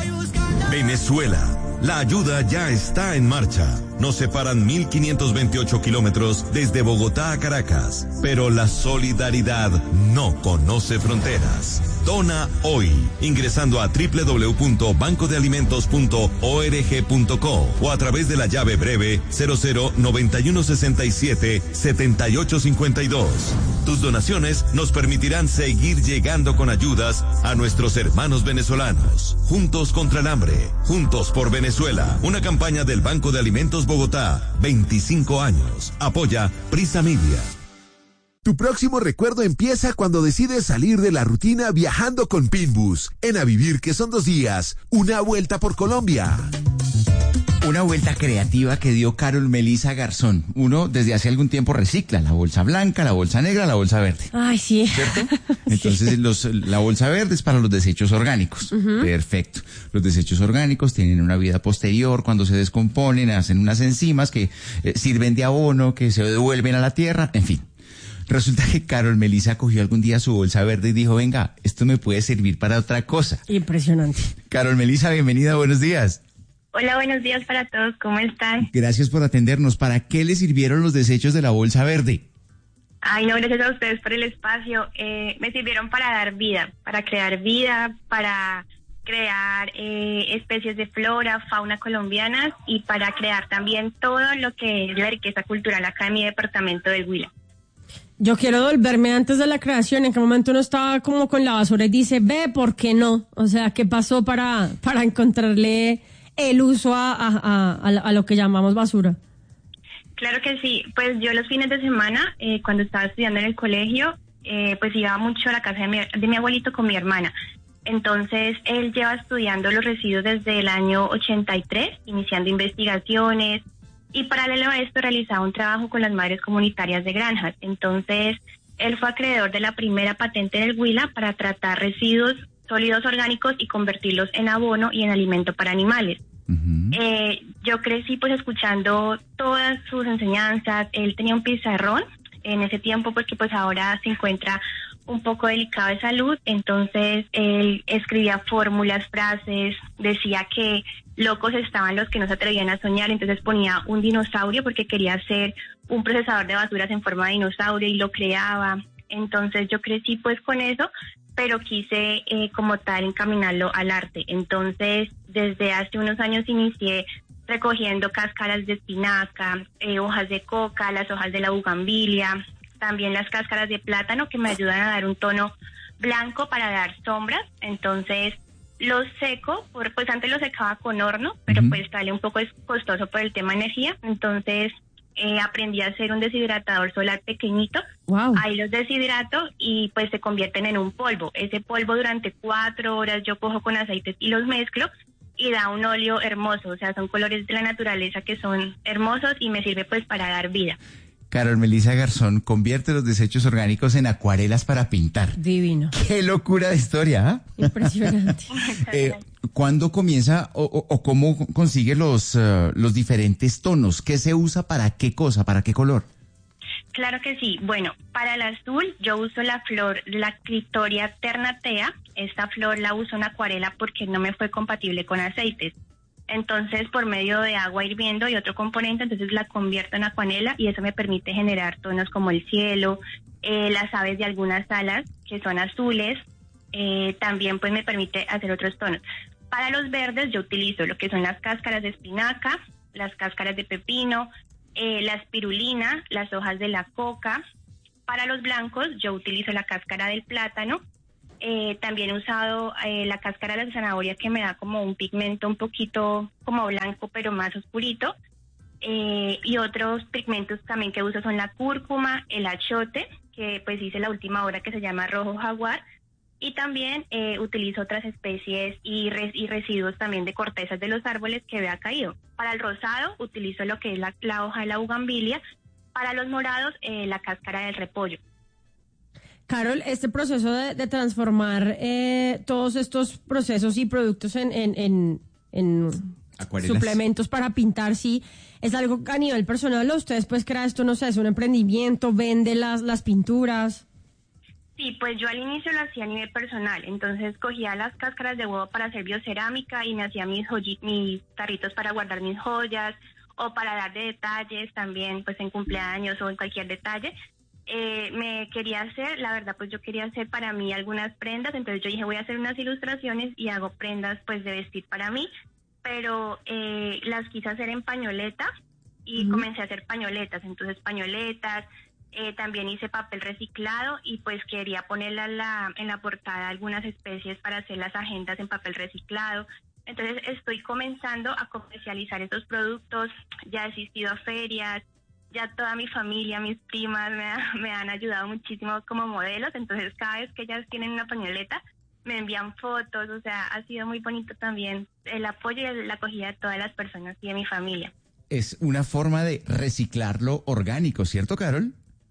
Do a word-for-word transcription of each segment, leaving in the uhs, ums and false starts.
Venezuela. La ayuda ya está en marcha. Nos separan mil quinientos veintiocho kilómetros desde Bogotá a Caracas, pero la solidaridad no conoce fronteras. Dona hoy, ingresando a doble u doble u doble u punto banco de alimentos punto org punto co o a través de la llave breve cero cero noventa y uno sesenta y siete setenta y ocho cincuenta y dos. Tus donaciones nos permitirán seguir llegando con ayudas a nuestros hermanos venezolanos. Juntos contra el hambre, juntos por Venezuela. Una campaña del Banco de Alimentos Bogotá. veinticinco años. Apoya Prisa Media. Tu próximo recuerdo empieza cuando decides salir de la rutina viajando con Pinbus. En A Vivir, que son dos días, una vuelta por Colombia. Una vuelta creativa que dio Carol Melissa Garzón. Uno desde hace algún tiempo recicla la bolsa blanca, la bolsa negra, la bolsa verde. Ay, sí. ¿Cierto? Entonces sí. los, la bolsa verde es para los desechos orgánicos. Uh-huh. Perfecto. Los desechos orgánicos tienen una vida posterior, cuando se descomponen, hacen unas enzimas que eh, sirven de abono, que se devuelven a la tierra, en fin. Resulta que Carol Melissa cogió algún día su bolsa verde y dijo, venga, esto me puede servir para otra cosa. Impresionante. Carol Melissa, bienvenida, buenos días. Hola, buenos días para todos, ¿cómo están? Gracias por atendernos. ¿Para qué le sirvieron los desechos de la bolsa verde? Ay, no, gracias a ustedes por el espacio. Eh, me sirvieron para dar vida, para crear vida, para crear eh, especies de flora, fauna colombianas y para crear también todo lo que es la riqueza cultural acá en mi departamento del Huila. Yo quiero devolverme antes de la creación. ¿En qué momento uno estaba como con la basura y dice, ve, ¿por qué no? O sea, ¿qué pasó para, para encontrarle el uso a, a, a, a lo que llamamos basura? Claro que sí, pues yo los fines de semana, eh, cuando estaba estudiando en el colegio, eh, pues iba mucho a la casa de mi, de mi abuelito con mi hermana. Entonces, él lleva estudiando los residuos desde el año ochenta y tres, iniciando investigaciones, y paralelo a esto realizaba un trabajo con las madres comunitarias de granjas. Entonces, él fue acreedor de la primera patente del Huila para tratar residuos sólidos orgánicos y convertirlos en abono y en alimento para animales. Uh-huh. Eh, yo crecí pues escuchando todas sus enseñanzas. Él tenía un pizarrón en ese tiempo porque pues ahora se encuentra un poco delicado de salud, entonces él escribía fórmulas, frases, decía que locos estaban los que no se atrevían a soñar, entonces ponía un dinosaurio porque quería hacer un procesador de basuras en forma de dinosaurio y lo creaba. Entonces yo crecí pues con eso, pero quise eh, como tal encaminarlo al arte. Entonces, desde hace unos años inicié recogiendo cáscaras de espinaca, eh, hojas de coca, las hojas de la bugambilia, también las cáscaras de plátano que me ayudan a dar un tono blanco para dar sombras. Entonces, los seco, por, pues antes lo secaba con horno, pero uh-huh. pues sale un poco costoso por el tema de energía. Entonces, Eh, aprendí a hacer un deshidratador solar pequeñito. Wow. Ahí los deshidrato y pues se convierten en un polvo. Ese polvo durante cuatro horas yo cojo con aceites y los mezclo y da un óleo hermoso. O sea, son colores de la naturaleza que son hermosos y me sirve pues para dar vida. Carol Melissa Garzón convierte los desechos orgánicos en acuarelas para pintar. Divino. ¡Qué locura de historia! ¿eh? Impresionante. eh, ¿Cuándo comienza o, o, o cómo consigue los, uh, los diferentes tonos? ¿Qué se usa para qué cosa, para qué color? Claro que sí. Bueno, para el azul yo uso la flor, la Clitoria ternatea. Esta flor la uso en acuarela porque no me fue compatible con aceites. Entonces, por medio de agua hirviendo y otro componente, entonces la convierto en acuarela y eso me permite generar tonos como el cielo, eh, las aves de algunas alas que son azules, eh, también pues me permite hacer otros tonos. Para los verdes yo utilizo lo que son las cáscaras de espinaca, las cáscaras de pepino, eh, la espirulina, las hojas de la coca. Para los blancos yo utilizo la cáscara del plátano. Eh, también he usado eh, la cáscara de la zanahoria que me da como un pigmento un poquito como blanco pero más oscurito. Eh, y otros pigmentos también que uso son la cúrcuma, el achote, que pues hice la última hora que se llama rojo jaguar. Y también eh, utilizo otras especies y, res, y residuos también de cortezas de los árboles que vea caído. Para el rosado utilizo lo que es la, la hoja de la bugambilia. Para los morados, eh, la cáscara del repollo. Carol, este proceso de, de transformar eh, todos estos procesos y productos en, en, en, en suplementos para pintar, sí, es algo a nivel personal. ¿O ustedes pues crean esto, no sé, es un emprendimiento, vende las, las pinturas? Sí, pues yo al inicio lo hacía a nivel personal, entonces cogía las cáscaras de huevo para hacer biocerámica y me hacía mis joyi- mis tarritos para guardar mis joyas o para dar de detalles también, pues en cumpleaños o en cualquier detalle. Eh, me quería hacer, la verdad, pues yo quería hacer para mí algunas prendas, entonces yo dije voy a hacer unas ilustraciones y hago prendas pues de vestir para mí, pero eh, las quise hacer en pañoleta y uh-huh. comencé a hacer pañoletas, entonces pañoletas, eh, también hice papel reciclado y pues quería ponerla en la, en la portada algunas especies para hacer las agendas en papel reciclado. Entonces estoy comenzando a comercializar estos productos, ya he asistido a ferias, ya toda mi familia, mis primas me, ha, me han ayudado muchísimo como modelos, entonces cada vez que ellas tienen una pañoleta me envían fotos, o sea, ha sido muy bonito también el apoyo y la acogida de todas las personas y de mi familia. Es una forma de reciclarlo orgánico, ¿cierto, Carol?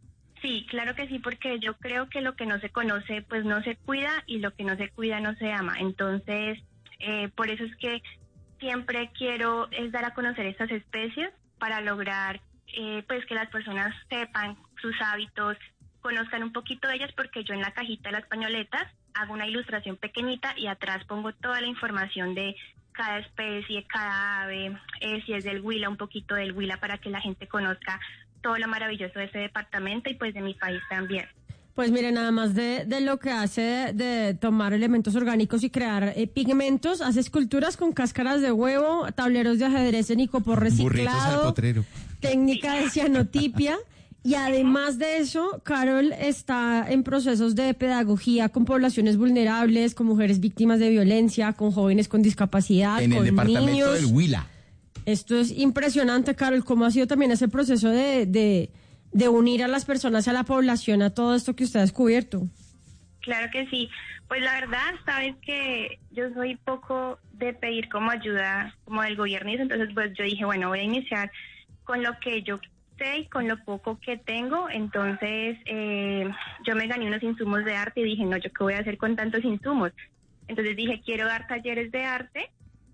Sí, claro que sí, porque yo creo que lo que no se conoce, pues no se cuida y lo que no se cuida no se ama. Entonces, eh, por eso es que siempre quiero es dar a conocer estas especies para lograr eh, pues que las personas sepan sus hábitos, conozcan un poquito de ellas, porque yo en la cajita de las pañoletas hago una ilustración pequeñita y atrás pongo toda la información de cada especie, cada ave, eh, si es del Huila, un poquito del Huila para que la gente conozca todo lo maravilloso de ese departamento y pues de mi país también. Pues mire, nada más de, de lo que hace de, de tomar elementos orgánicos y crear eh, pigmentos, hace esculturas con cáscaras de huevo, tableros de ajedrez en icopor reciclado, técnica de cianotipia. Y además de eso, Carol está en procesos de pedagogía con poblaciones vulnerables, con mujeres víctimas de violencia, con jóvenes con discapacidad, en con el departamento niños. del Huila. Esto es impresionante, Carol, cómo ha sido también ese proceso de, de, de unir a las personas, a la población, a todo esto que usted ha descubierto. Claro que sí. Pues la verdad, sabes que yo soy poco de pedir como ayuda como del gobierno, y entonces pues yo dije, bueno, voy a iniciar con lo que yo sé y con lo poco que tengo. Entonces eh, yo me gané unos insumos de arte y dije, no, ¿yo qué voy a hacer con tantos insumos? Entonces dije, quiero dar talleres de arte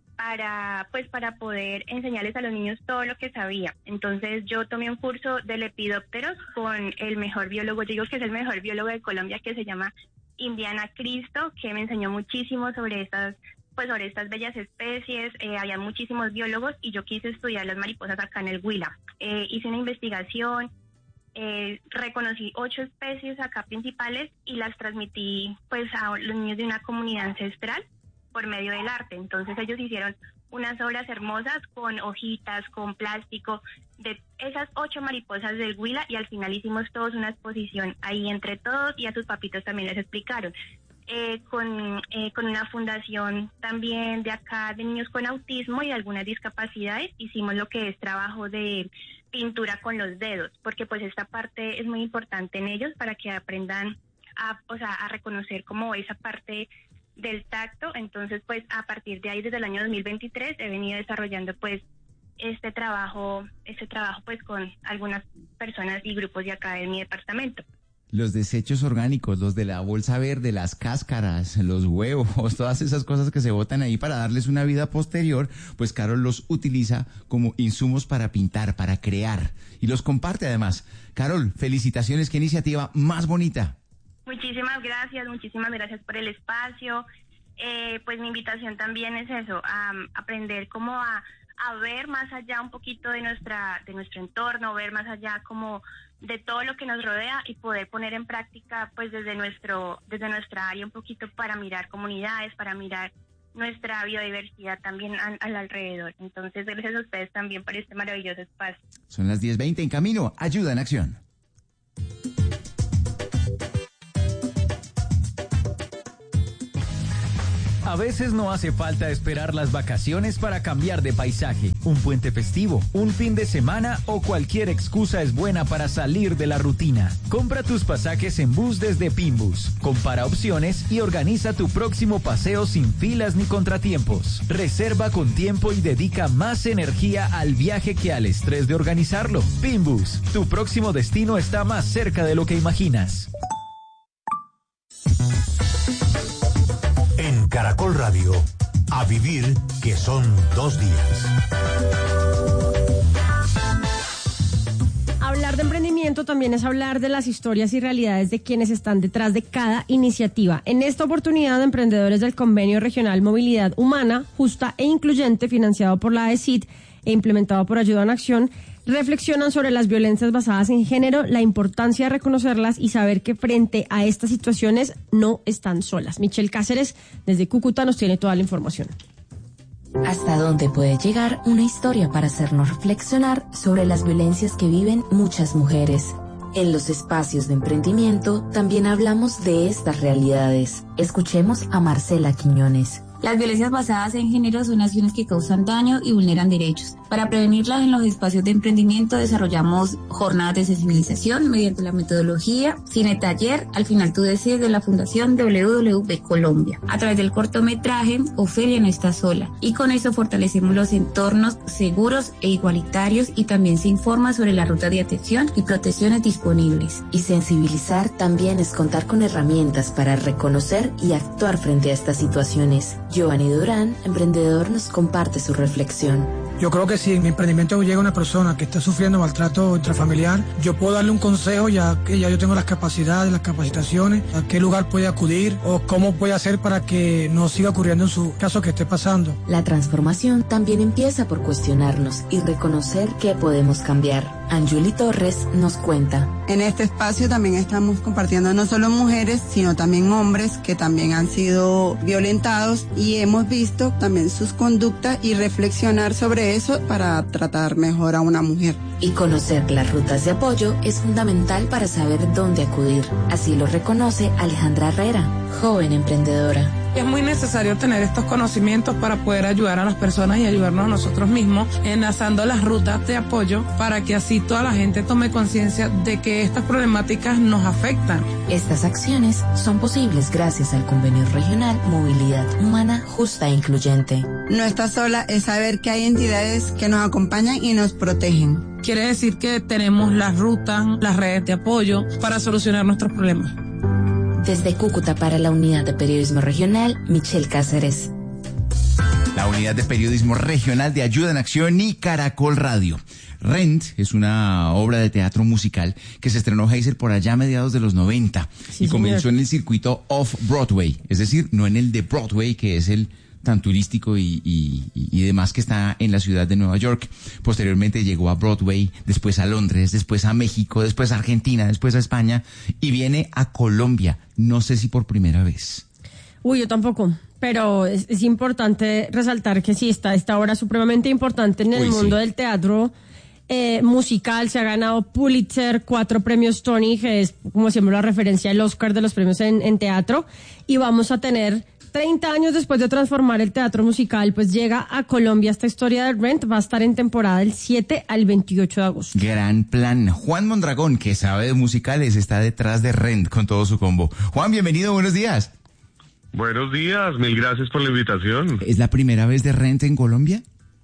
para pues para poder enseñarles a los niños todo lo que sabía. Entonces yo tomé un curso de lepidópteros con el mejor biólogo, yo digo que es el mejor biólogo de Colombia, que se llama Indiana Cristo, que me enseñó muchísimo sobre estas pues sobre estas bellas especies. Eh, había muchísimos biólogos y yo quise estudiar las mariposas acá en el Huila. Eh, hice una investigación, eh, reconocí ocho especies acá principales y las transmití pues a los niños de una comunidad ancestral por medio del arte. Entonces ellos hicieron unas obras hermosas con hojitas, con plástico, de esas ocho mariposas del Huila, y al final hicimos todos una exposición ahí entre todos, y a sus papitos también les explicaron. Eh, con, eh, con una fundación también de acá de niños con autismo y de algunas discapacidades, hicimos lo que es trabajo de pintura con los dedos, porque pues esta parte es muy importante en ellos para que aprendan a, o sea, a reconocer como esa parte del tacto. Entonces pues a partir de ahí, desde el año dos mil veintitrés, he venido desarrollando pues este trabajo, este trabajo pues con algunas personas y grupos de acá de mi departamento. Los desechos orgánicos, los de la bolsa verde, las cáscaras, los huevos, todas esas cosas que se botan ahí para darles una vida posterior, pues Carol los utiliza como insumos para pintar, para crear, y los comparte además. Carol, felicitaciones, qué iniciativa más bonita. Muchísimas gracias, muchísimas gracias por el espacio. Eh, pues mi invitación también es eso, a, a aprender como a, a ver más allá un poquito de nuestra de nuestro entorno, ver más allá como de todo lo que nos rodea y poder poner en práctica pues desde nuestro desde nuestra área un poquito para mirar comunidades, para mirar nuestra biodiversidad también a, al alrededor. Entonces, gracias a ustedes también por este maravilloso espacio. Son las diez veinte en Camino, Ayuda en Acción. A veces no hace falta esperar las vacaciones para cambiar de paisaje. Un puente festivo, un fin de semana o cualquier excusa es buena para salir de la rutina. Compra tus pasajes en bus desde Pinbus. Compara opciones y organiza tu próximo paseo sin filas ni contratiempos. Reserva con tiempo y dedica más energía al viaje que al estrés de organizarlo. Pinbus, tu próximo destino está más cerca de lo que imaginas. En Caracol Radio, a vivir que son dos días. Hablar de de emprendimiento también es hablar de las historias y realidades de quienes están detrás de cada iniciativa. En esta oportunidad, emprendedores del Convenio Regional Movilidad Humana, Justa e Incluyente, financiado por la A E C I D e implementado por Ayuda en Acción, reflexionan sobre las violencias basadas en género, la importancia de reconocerlas y saber que frente a estas situaciones no están solas. Michelle Cáceres, desde Cúcuta, nos tiene toda la información. ¿Hasta dónde puede llegar una historia para hacernos reflexionar sobre las violencias que viven muchas mujeres? En los espacios de emprendimiento también hablamos de estas realidades. Escuchemos a Marcela Quiñones. Las violencias basadas en género son acciones que causan daño y vulneran derechos. Para prevenirlas en los espacios de emprendimiento desarrollamos jornadas de sensibilización mediante la metodología Cine Taller, al final tú decides, de la Fundación W W B Colombia. A través del cortometraje Ofelia no está sola, y con eso fortalecemos los entornos seguros e igualitarios y también se informa sobre la ruta de atención y protecciones disponibles. Y sensibilizar también es contar con herramientas para reconocer y actuar frente a estas situaciones. Giovanni Durán, emprendedor, nos comparte su reflexión. Yo creo que si en mi emprendimiento llega una persona que está sufriendo maltrato intrafamiliar, yo puedo darle un consejo ya que ya yo tengo las capacidades, las capacitaciones, a qué lugar puede acudir o cómo puede hacer para que no siga ocurriendo en su caso que esté pasando. La transformación también empieza por cuestionarnos y reconocer qué podemos cambiar. Anjuli Torres nos cuenta. En este espacio también estamos compartiendo no solo mujeres, sino también hombres que también han sido violentados y hemos visto también sus conductas y reflexionar sobre eso para tratar mejor a una mujer. Y conocer las rutas de apoyo es fundamental para saber dónde acudir. Así lo reconoce Alejandra Herrera, joven emprendedora. Es muy necesario tener estos conocimientos para poder ayudar a las personas y ayudarnos a nosotros mismos, enlazando las rutas de apoyo para que así toda la gente tome conciencia de que estas problemáticas nos afectan. Estas acciones son posibles gracias al Convenio Regional Movilidad Humana Justa e Incluyente. No estar sola es saber que hay entidades que nos acompañan y nos protegen. Quiere decir que tenemos las rutas, las redes de apoyo para solucionar nuestros problemas. Desde Cúcuta para la Unidad de Periodismo Regional, Michelle Cáceres. La Unidad de Periodismo Regional de Ayuda en Acción y Caracol Radio. Rent es una obra de teatro musical que se estrenó, Hazel, por allá a mediados de los noventa, sí, y comenzó señor. en el circuito Off-Broadway, es decir, no en el de Broadway, que es el tan turístico y, y, y demás que está en la ciudad de Nueva York. Posteriormente llegó a Broadway, después a Londres, después a México, después a Argentina, después a España y viene a Colombia, no sé si por primera vez. Uy, yo tampoco, pero es, es importante resaltar que sí, está esta obra supremamente importante en el Uy, mundo sí. del teatro eh, musical. Se ha ganado Pulitzer, cuatro premios Tony, que es como siempre la referencia al Oscar de los premios en, en teatro, y vamos a tener treinta años después de transformar el teatro musical, pues llega a Colombia esta historia de Rent. Va a estar en temporada del siete al veintiocho de agosto. Gran plan. Juan Mondragón, que sabe de musicales, está detrás de Rent con todo su combo. Juan, bienvenido, buenos días. Buenos días, mil gracias por la invitación. ¿Es la primera vez de Rent en Colombia?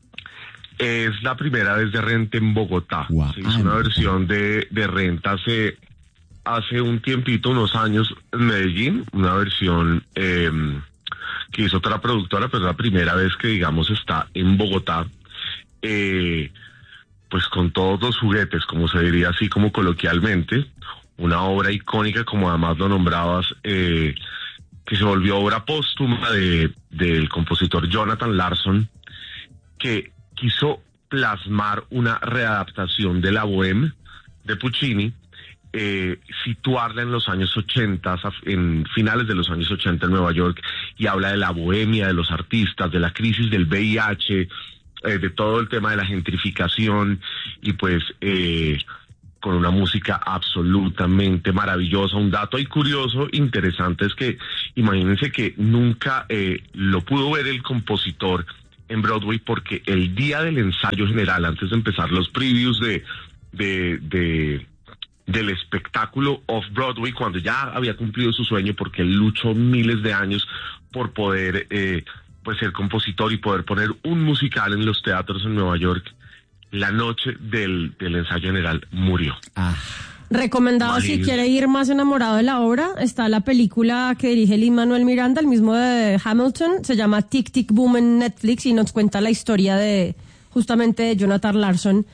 Es la primera vez de Rent en Bogotá. Wow. Se hizo ah, una no, versión de, de Rent hace, hace un tiempito, unos años, en Medellín, una versión eh, que hizo otra productora, pero es la primera vez que, digamos, está en Bogotá, eh, pues con todos los juguetes, como se diría así como coloquialmente, una obra icónica, como además lo nombrabas, eh, que se volvió obra póstuma de del compositor Jonathan Larson, que quiso plasmar una readaptación de la Bohème de Puccini, eh, situarla en los años ochenta, en finales de los años ochenta en Nueva York, y habla de la bohemia, de los artistas, de la crisis del V I H, eh, de todo el tema de la gentrificación, y pues eh, con una música absolutamente maravillosa. Un dato ahí curioso, interesante, es que imagínense que nunca eh, lo pudo ver el compositor en Broadway, porque el día del ensayo general, antes de empezar los previews de, de, de del espectáculo Off-Broadway, cuando ya había cumplido su sueño, porque él luchó miles de años por poder eh, pues ser compositor y poder poner un musical en los teatros en Nueva York, la noche del, del ensayo general murió. Ah. Recomendado, Imagínate. Si quiere ir más enamorado de la obra, está la película que dirige Lin-Manuel Miranda, el mismo de Hamilton, se llama Tic Tic Boom en Netflix y nos cuenta la historia de justamente de Jonathan Larson,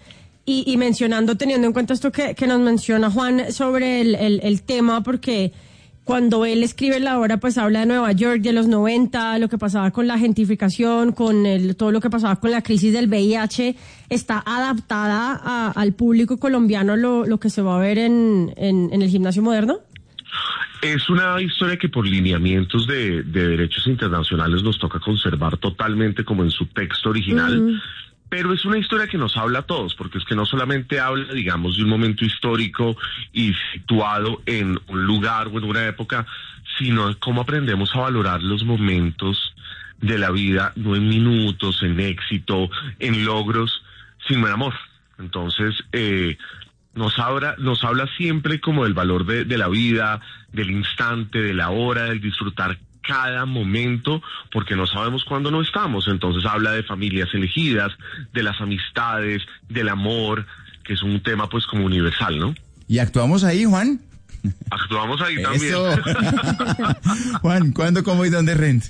Y, y mencionando, teniendo en cuenta esto que, que nos menciona Juan sobre el, el, el tema, porque cuando él escribe la obra, pues habla de Nueva York, de los noventa, lo que pasaba con la gentrificación, con el, todo lo que pasaba con la crisis del V I H, está adaptada a, al público colombiano lo, lo que se va a ver en, en, en el Gimnasio Moderno. Es una historia que por lineamientos de, de derechos internacionales nos toca conservar totalmente como en su texto original. Mm. Pero es una historia que nos habla a todos, porque es que no solamente habla, digamos, de un momento histórico y situado en un lugar o en una época, sino de cómo aprendemos a valorar los momentos de la vida, no en minutos, en éxito, en logros, sino en amor. Entonces, eh, nos habla, nos habla siempre como del valor de, de la vida, del instante, de la hora, del disfrutar cada momento, porque no sabemos cuándo no estamos. Entonces habla de familias elegidas, de las amistades, del amor, que es un tema pues como universal, ¿no? ¿Y actuamos ahí, Juan? Actuamos ahí Eso. también. Juan, ¿cuándo, cómo y dónde Rent?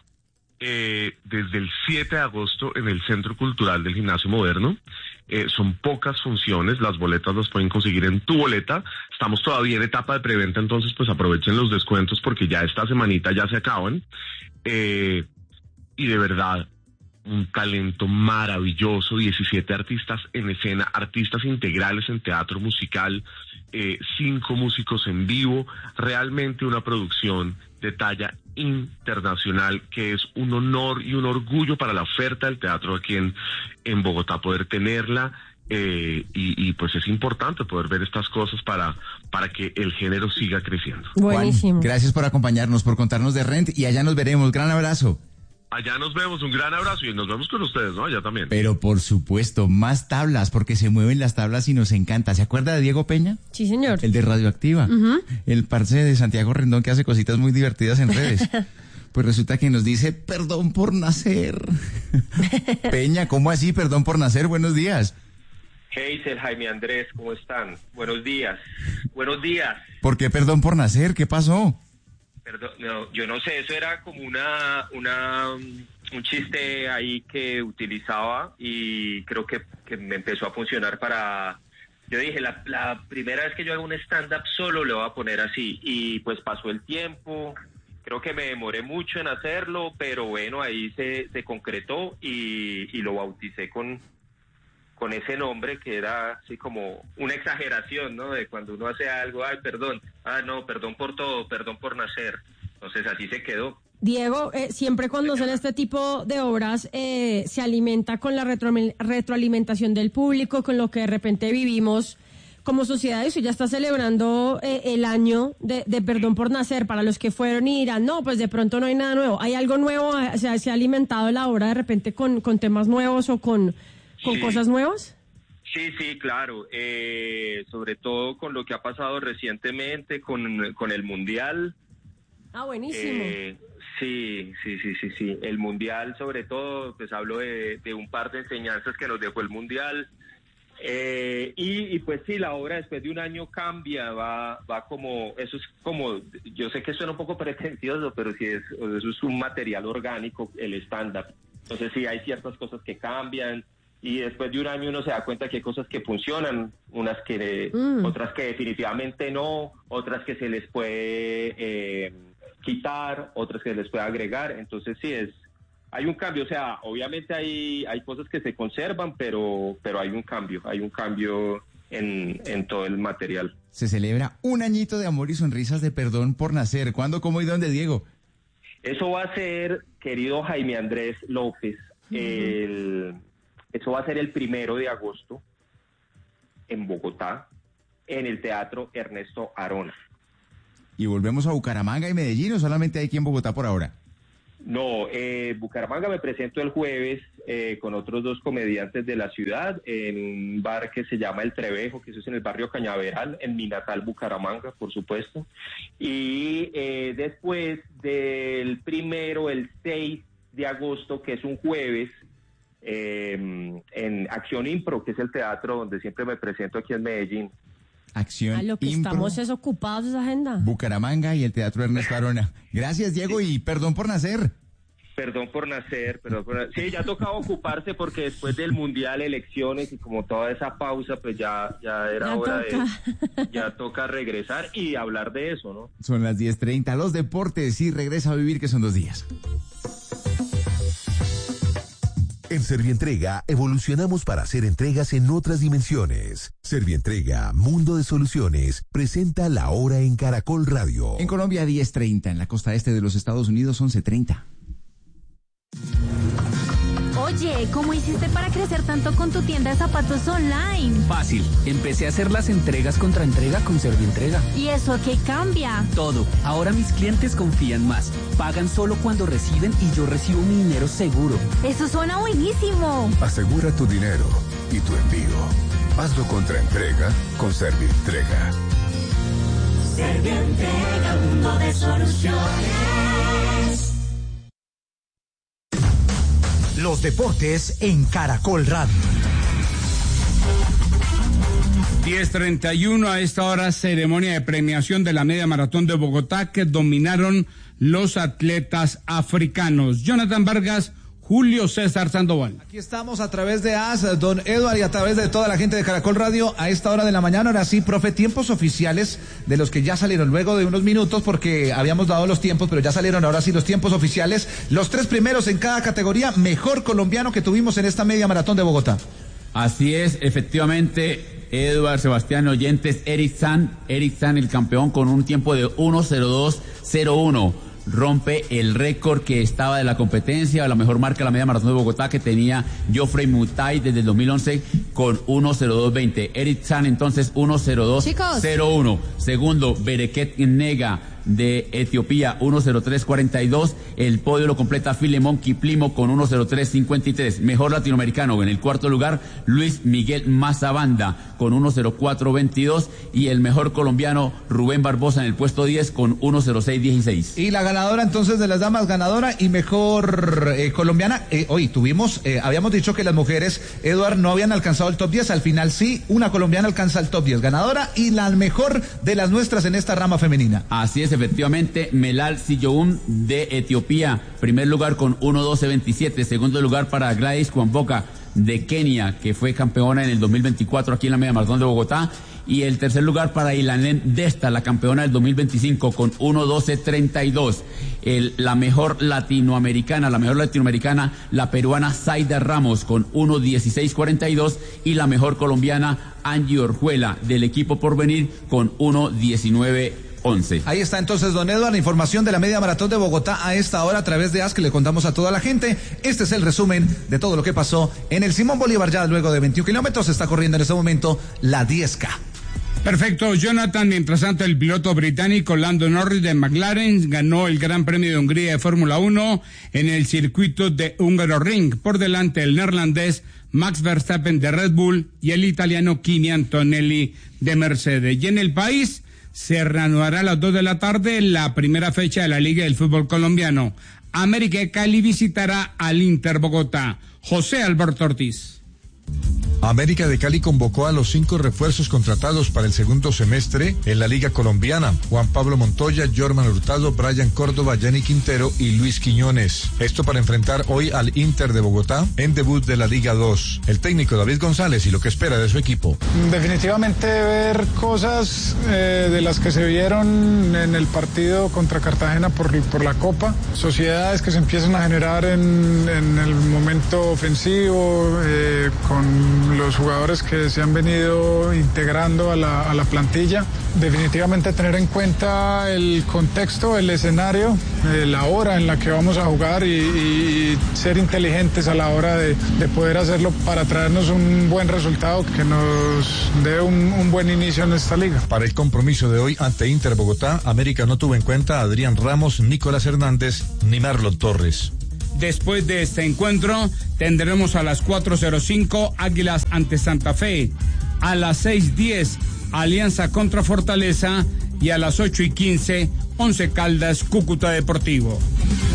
Eh, desde el siete de agosto en el Centro Cultural del Gimnasio Moderno. Eh, son pocas funciones, las boletas las pueden conseguir en Tu Boleta. Estamos todavía en etapa de preventa, entonces pues aprovechen los descuentos porque ya esta semanita ya se acaban. Eh, y de verdad, un talento maravilloso, diecisiete artistas en escena, artistas integrales en teatro musical, eh, cinco músicos en vivo, realmente una producción de talla internacional que es un honor y un orgullo para la oferta del teatro aquí en, en Bogotá poder tenerla. Eh, y, y pues es importante poder ver estas cosas para, para que el género siga creciendo. Buenísimo. Juan, gracias por acompañarnos, por contarnos de Rent y allá nos veremos. Gran abrazo. Allá nos vemos, un gran abrazo y nos vemos con ustedes, ¿no? Allá también. Pero por supuesto, más tablas, porque se mueven las tablas y nos encanta. ¿Se acuerda de Diego Peña? Sí, señor. El de Radioactiva. Uh-huh. El parce de Santiago Rendón que hace cositas muy divertidas en redes. Pues resulta que nos dice, perdón por nacer. Peña, ¿cómo así? Perdón por nacer, buenos días. Hazel, Jaime Andrés, ¿cómo están? Buenos días. Buenos días. ¿Por qué perdón por nacer? ¿Qué pasó? Perdón, no, yo no sé, eso era como una, una, un chiste ahí que utilizaba y creo que, que me empezó a funcionar para... Yo dije, la, la primera vez que yo hago un stand-up solo lo voy a poner así y pues pasó el tiempo, creo que me demoré mucho en hacerlo, pero bueno, ahí se, se concretó y, y lo bauticé con... con ese nombre que era así como una exageración, ¿no? De cuando uno hace algo, ay, perdón, ah, no, perdón por todo, perdón por nacer. Entonces así se quedó. Diego, eh, siempre cuando hacen este tipo de obras eh, se alimenta con la retro, retroalimentación del público, con lo que de repente vivimos como sociedad. Eso ya está celebrando eh, el año de, de Perdón por Nacer. Para los que fueron y dirán, no, pues de pronto no hay nada nuevo. ¿Hay algo nuevo? ¿Se, se ha alimentado la obra de repente con, con temas nuevos o con... ¿Con sí. cosas nuevas? Sí, sí, claro. Eh, sobre todo con lo que ha pasado recientemente con, con el Mundial. Ah, buenísimo. Eh, sí, sí, sí, sí, sí. El Mundial, sobre todo, pues hablo de, de un par de enseñanzas que nos dejó el Mundial. Eh, y, y pues sí, la obra después de un año cambia, va, va como, eso es como, yo sé que suena un poco pretencioso, pero sí es, eso es un material orgánico, el stand-up. Entonces sí, hay ciertas cosas que cambian. Y después de un año uno se da cuenta que hay cosas que funcionan, unas que, mm. otras que definitivamente no, otras que se les puede eh, quitar, otras que se les puede agregar. Entonces sí es, hay un cambio, o sea, obviamente hay, hay cosas que se conservan, pero, pero hay un cambio, hay un cambio en, en todo el material. Se celebra un añito de amor y sonrisas de Perdón por Nacer. ¿Cuándo, cómo y dónde, Diego? Eso va a ser, querido Jaime Andrés López, mm. el... Eso va a ser el primero de agosto en Bogotá, en el Teatro Ernesto Arona. ¿Y volvemos a Bucaramanga y Medellín o solamente hay aquí en Bogotá por ahora? No, eh, Bucaramanga me presento el jueves eh, con otros dos comediantes de la ciudad en un bar que se llama El Trevejo, que eso es en el barrio Cañaveral, en mi natal Bucaramanga, por supuesto. Y eh, después del primero, el seis de agosto, que es un jueves, Eh, en Acción Impro, que es el teatro donde siempre me presento aquí en Medellín. Acción A lo que Impro, estamos es ocupados esa agenda. Bucaramanga y el Teatro Ernesto Arona. Gracias, Diego, sí. Y perdón por nacer. Perdón por nacer, perdón por nacer. Sí, ya tocaba ocuparse porque después del Mundial, elecciones y como toda esa pausa, pues ya, ya era Ya hora toca. de... Ya toca regresar y hablar de eso, ¿no? Son las diez treinta, los deportes y regresa a vivir, que son dos días. En Servientrega evolucionamos para hacer entregas en otras dimensiones. Servientrega, Mundo de Soluciones, presenta La Hora en Caracol Radio. En Colombia, diez treinta, en la costa este de los Estados Unidos, once treinta. Oye, ¿cómo hiciste para crecer tanto con tu tienda de zapatos online? Fácil, empecé a hacer las entregas contra entrega con Servientrega. ¿Y eso qué cambia? Todo, ahora mis clientes confían más, pagan solo cuando reciben y yo recibo mi dinero seguro. Eso suena buenísimo. Asegura tu dinero y tu envío. Hazlo contra entrega con Servientrega. Servientrega, mundo de soluciones. Los deportes en Caracol Radio. diez treinta y uno, a esta hora, ceremonia de premiación de la media maratón de Bogotá que dominaron los atletas africanos. Jonathan Vargas, Julio César Sandoval. Aquí estamos a través de A S, don Eduard, y a través de toda la gente de Caracol Radio a esta hora de la mañana. Ahora sí, profe, tiempos oficiales de los que ya salieron luego de unos minutos porque habíamos dado los tiempos, pero ya salieron ahora sí los tiempos oficiales. Los tres primeros en cada categoría, mejor colombiano que tuvimos en esta media maratón de Bogotá. Así es, efectivamente, Eduard, Sebastián, oyentes, Eric San, Eric San, el campeón con un tiempo de uno cero dos cero uno. Rompe el récord que estaba de la competencia, la mejor marca de la media maratón de Bogotá que tenía Geoffrey Mutai desde el dos mil once con uno cero dos veinte. Eric San entonces uno cero dos cero uno. Segundo, Bereket Nega de Etiopía uno cero tres cuarenta y dos. El podio lo completa Filemón Kiplimo con uno cero tres cincuenta y tres. Mejor latinoamericano en el cuarto lugar, Luis Miguel Mazabanda con uno cero cuatro veintidós. Y el mejor colombiano, Rubén Barbosa en el puesto diez con uno cero seis dieciséis. Y la ganadora entonces de las damas, ganadora y mejor eh, colombiana. Eh, hoy tuvimos, eh, habíamos dicho que las mujeres, Eduard, no habían alcanzado el top diez. Al final sí, una colombiana alcanza el top diez. Ganadora y la mejor de las nuestras en esta rama femenina. Así es, efectivamente, Melal Siyoum de Etiopía, primer lugar con uno doce veintisiete. Segundo lugar para Gladys Kwamboka de Kenia, que fue campeona en el dos mil veinticuatro aquí en la media maratón de Bogotá. Y el tercer lugar para Ilanén Desta, la campeona del dos mil veinticinco, con uno doce treinta y dos. El, la mejor latinoamericana, la mejor latinoamericana, la peruana Zaida Ramos, con uno dieciséis cuarenta y dos. Y la mejor colombiana, Angie Orjuela, del equipo Porvenir, con uno diecinueve once. Ahí está entonces, don Eduardo, la información de la media maratón de Bogotá a esta hora a través de A S que le contamos a toda la gente. Este es el resumen de todo lo que pasó en el Simón Bolívar. Ya luego de veintiún kilómetros está corriendo en este momento la diez K. Perfecto, Jonathan. Mientras tanto, el piloto británico Lando Norris de McLaren ganó el Gran Premio de Hungría de Fórmula uno en el circuito de Hungaroring, por delante del neerlandés Max Verstappen de Red Bull y el italiano Kimi Antonelli de Mercedes. Y en el país se reanudará a las dos de la tarde la primera fecha de la Liga del Fútbol Colombiano. América de Cali visitará al Inter Bogotá. José Alberto Ortiz. América de Cali convocó a los cinco refuerzos contratados para el segundo semestre en la Liga Colombiana: Juan Pablo Montoya, Jorman Hurtado, Brian Córdoba, Yanni Quintero y Luis Quiñones. Esto para enfrentar hoy al Inter de Bogotá en debut de la Liga dos. El técnico David González y lo que espera de su equipo. Definitivamente ver cosas eh, de las que se vieron en el partido contra Cartagena por, por la Copa. Sociedades que se empiezan a generar en, en el momento ofensivo, eh, con los jugadores que se han venido integrando a la, a la plantilla. Definitivamente tener en cuenta el contexto, el escenario, eh, la hora en la que vamos a jugar y, y ser inteligentes a la hora de, de poder hacerlo para traernos un buen resultado que nos dé un, un buen inicio en esta liga. Para el compromiso de hoy ante Inter Bogotá, América no tuvo en cuenta a Adrián Ramos, Nicolás Hernández ni Marlon Torres. Después de este encuentro tendremos a las cuatro cero cinco Águilas ante Santa Fe, a las seis diez Alianza contra Fortaleza y a las ocho y quince Once Caldas Cúcuta Deportivo.